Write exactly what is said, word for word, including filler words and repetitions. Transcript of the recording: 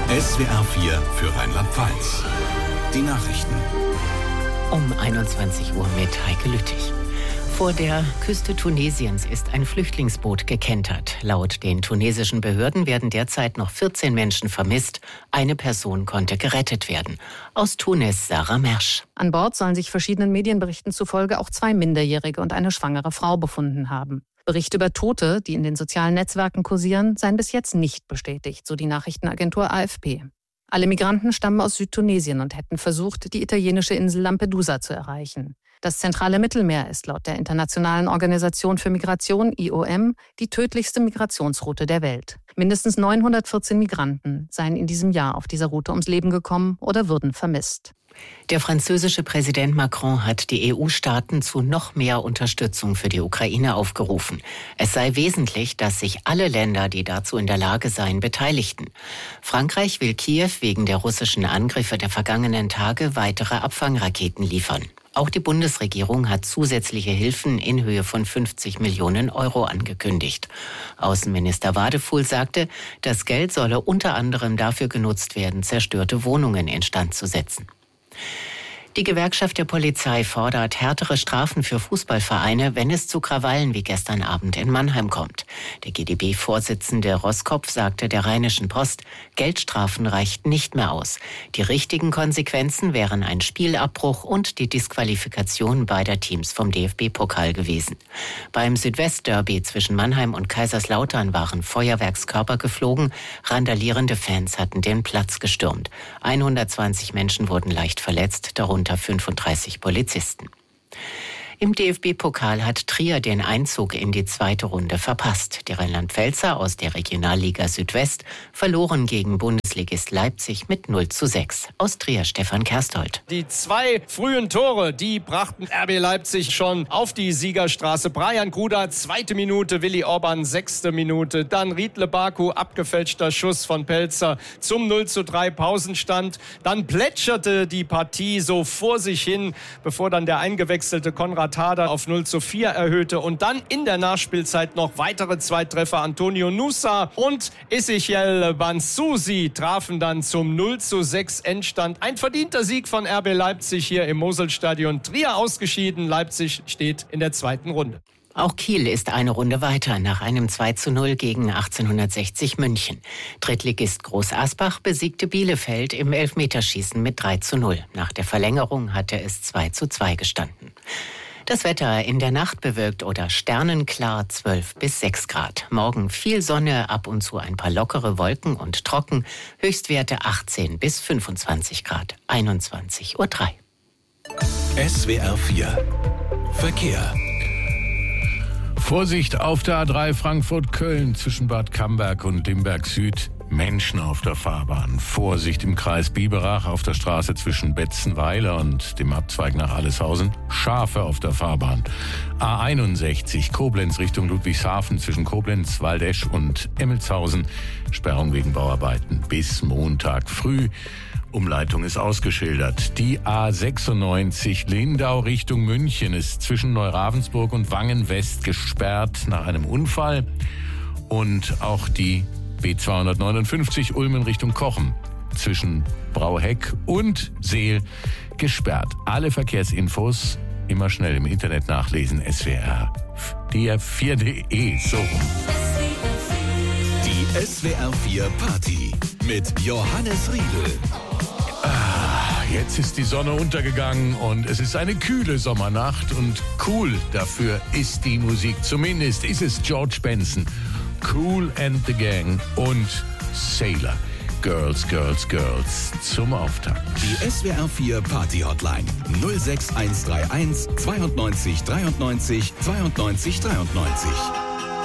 S W R vier für Rheinland-Pfalz. Die Nachrichten. Um einundzwanzig Uhr mit Heike Lüttich. Vor der Küste Tunesiens ist ein Flüchtlingsboot gekentert. Laut den tunesischen Behörden werden derzeit noch vierzehn Menschen vermisst. Eine Person konnte gerettet werden. Aus Tunis, Sarah Mersch. An Bord sollen sich verschiedenen Medienberichten zufolge auch zwei Minderjährige und eine schwangere Frau befunden haben. Berichte über Tote, die in den sozialen Netzwerken kursieren, seien bis jetzt nicht bestätigt, so die Nachrichtenagentur A F P. Alle Migranten stammen aus Südtunesien und hätten versucht, die italienische Insel Lampedusa zu erreichen. Das zentrale Mittelmeer ist laut der Internationalen Organisation für Migration, I O M, die tödlichste Migrationsroute der Welt. Mindestens neunhundertvierzehn Migranten seien in diesem Jahr auf dieser Route ums Leben gekommen oder würden vermisst. Der französische Präsident Macron hat die E U-Staaten zu noch mehr Unterstützung für die Ukraine aufgerufen. Es sei wesentlich, dass sich alle Länder, die dazu in der Lage seien, beteiligten. Frankreich will Kiew wegen der russischen Angriffe der vergangenen Tage weitere Abfangraketen liefern. Auch die Bundesregierung hat zusätzliche Hilfen in Höhe von fünfzig Millionen Euro angekündigt. Außenminister Wadefuhl sagte, das Geld solle unter anderem dafür genutzt werden, zerstörte Wohnungen instand zu setzen. Die Gewerkschaft der Polizei fordert härtere Strafen für Fußballvereine, wenn es zu Krawallen wie gestern Abend in Mannheim kommt. Der G D B-Vorsitzende Roskopf sagte der Rheinischen Post, Geldstrafen reichten nicht mehr aus. Die richtigen Konsequenzen wären ein Spielabbruch und die Disqualifikation beider Teams vom D F B-Pokal gewesen. Beim Südwest-Derby zwischen Mannheim und Kaiserslautern waren Feuerwerkskörper geflogen. Randalierende Fans hatten den Platz gestürmt. hundertzwanzig Menschen wurden leicht verletzt, darunter fünfunddreißig Polizisten. Im D F B-Pokal hat Trier den Einzug in die zweite Runde verpasst. Die Rheinland-Pfälzer aus der Regionalliga Südwest verloren gegen Bundesligist Leipzig mit null zu sechs. Aus Trier Stefan Kersthold. Die zwei frühen Tore, die brachten R B Leipzig schon auf die Siegerstraße. Brian Gruda, zweite Minute, Willi Orban, sechste Minute. Dann Riedle Baku, abgefälschter Schuss von Pelzer zum null zu drei Pausenstand. Dann plätscherte die Partie so vor sich hin, bevor dann der eingewechselte Konrad Hader auf null zu vier erhöhte und dann in der Nachspielzeit noch weitere zwei Treffer. Antonio Nusa und Ezechiel Bansusi trafen dann zum null zu sechs Endstand. Ein verdienter Sieg von R B Leipzig hier im Moselstadion. Trier ausgeschieden, Leipzig steht in der zweiten Runde. Auch Kiel ist eine Runde weiter nach einem zwei zu null gegen achtzehnhundertsechzig München. Drittligist Groß Asbach besiegte Bielefeld im Elfmeterschießen mit drei zu null. Nach der Verlängerung hatte es zwei zu zwei gestanden. Das Wetter in der Nacht bewölkt oder sternenklar zwölf bis sechs Grad. Morgen viel Sonne, ab und zu ein paar lockere Wolken und trocken. Höchstwerte achtzehn bis fünfundzwanzig Grad. einundzwanzig Uhr drei. S W R vier Verkehr. Vorsicht auf der A drei Frankfurt-Köln zwischen Bad Camberg und Limberg Süd. Menschen auf der Fahrbahn. Vorsicht im Kreis Biberach auf der Straße zwischen Betzenweiler und dem Abzweig nach Alleshausen. Schafe auf der Fahrbahn. A einundsechzig Koblenz Richtung Ludwigshafen zwischen Koblenz, Waldesch und Emmelshausen. Sperrung wegen Bauarbeiten bis Montag früh. Umleitung ist ausgeschildert. Die A sechsundneunzig Lindau Richtung München ist zwischen Neuravensburg und Wangen West gesperrt nach einem Unfall. Und auch die B zweihundertneunundfünfzig Ulmen Richtung Kochen zwischen Brauheck und Seel gesperrt. Alle Verkehrsinfos immer schnell im Internet nachlesen. S W R D R vier punkt de so rum. Die S W R vier Party mit Johannes Riedl. Ah, jetzt ist die Sonne untergegangen und es ist eine kühle Sommernacht und cool dafür ist die Musik. Zumindest ist es George Benson, Kool and the Gang und Sailor. Girls, Girls, Girls zum Auftakt. Die S W R vier Party Hotline null sechs eins drei eins zweiundneunzig dreiundneunzig zweiundneunzig dreiundneunzig.